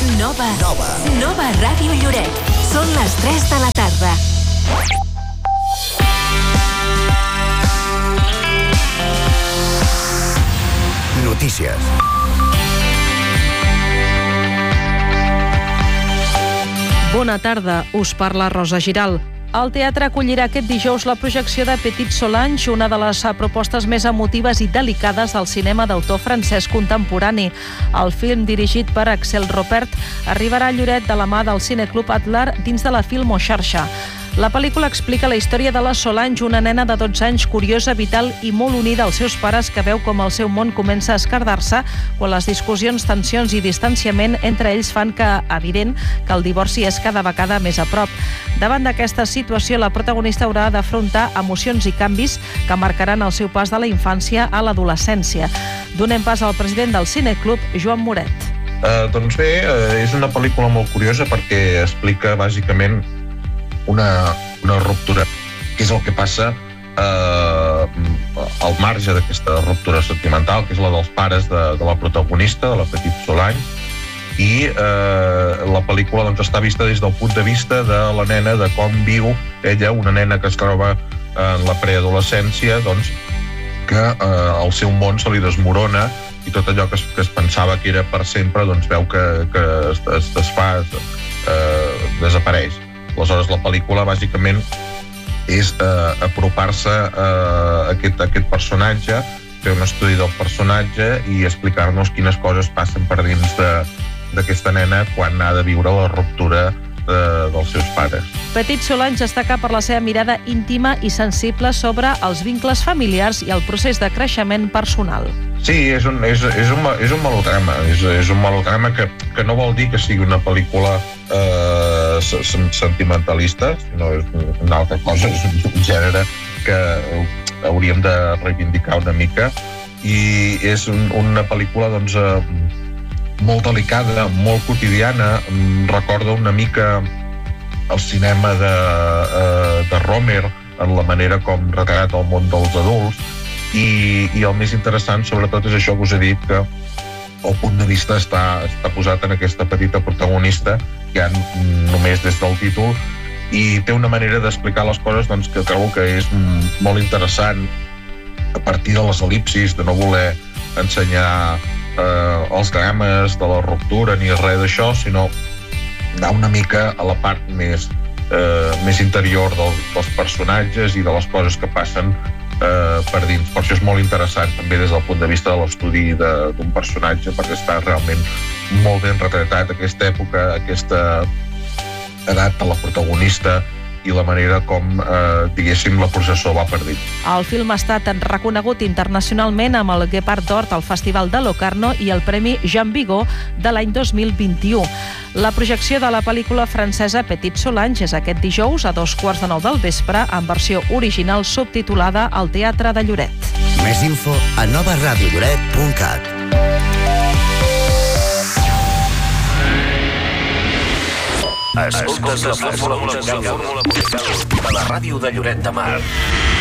Nova Ràdio Lloret. Són les 3 de la tarda. Notícies. Bona tarda, us parla Rosa Giral. El teatre acollirà aquest dijous la projecció de Petit Solange, una de les propostes més emotives i delicades del cinema d'autor francès contemporani. El film, dirigit per Axel Ropert, arribarà a Lloret de la mà del Cineclub Atlar dins de la Filmoxarxa. La pel·lícula explica la història de la Solange, una nena de 12 anys curiosa, vital i molt unida als seus pares, que veu com el seu món comença a esquerdar-se quan les discussions, tensions i distanciament entre ells fan evident que el divorci és cada vegada més a prop. Davant d'aquesta situació, la protagonista haurà d'afrontar emocions i canvis que marcaran el seu pas de la infància a l'adolescència. Donem pas al president del Cineclub, Joan Moret. Doncs bé, és una pel·lícula molt curiosa perquè explica bàsicament una ruptura, que és el que passa al marge d'aquesta ruptura sentimental, que és la dels pares de la protagonista, de la Petit Solange, i la pel·lícula doncs, està vista des del punt de vista de la nena, de com viu ella, una nena que es troba en la preadolescència, doncs, que el seu món se li desmorona i tot allò que es pensava que era per sempre doncs, veu que es desfà, desapareix. Aleshores, la pel·lícula, bàsicament, és apropar-se a aquest personatge, fer un estudi del personatge i explicar-nos quines coses passen per dins d'aquesta nena quan ha de viure la ruptura dels seus pares. Petit Solange destaca per la seva mirada íntima i sensible sobre els vincles familiars i el procés de creixement personal. Sí, és un melodrama. És un melodrama que no vol dir que sigui una pel·lícula sentimentalista, sinó és una altra cosa, és un gènere que hauríem de reivindicar una mica, i és una pel·lícula doncs, molt delicada, molt quotidiana. Recorda una mica el cinema de Romer en la manera com retratat el món dels adults, i el més interessant sobretot és això que us he dit, que el punt de vista està posat en aquesta petita protagonista, ja només des del títol, i té una manera d'explicar les coses doncs, que trobo que és molt interessant, a partir de les el·lipsis, de no voler ensenyar els drames de la ruptura ni res d'això, sinó anar una mica a la part més interior dels personatges i de les coses que passen per dins. Per això és molt interessant també des del punt de vista de l'estudi d'un personatge, perquè està realment molt ben retratat aquesta època, aquesta edat de la protagonista i la manera com, diguéssim, la processó va per dins. El film ha estat reconegut internacionalment amb el Guepard d'Or al Festival de Locarno i el Premi Jean Vigo de l'any 2021. La projecció de la pel·lícula francesa Petit Solange és aquest dijous a 2:15 del vespre, en versió original subtitulada al Teatre de Lloret. Més info a novaradiolloret.cat. Escoltes la fórmula musical de la ràdio de Lloret de Mar.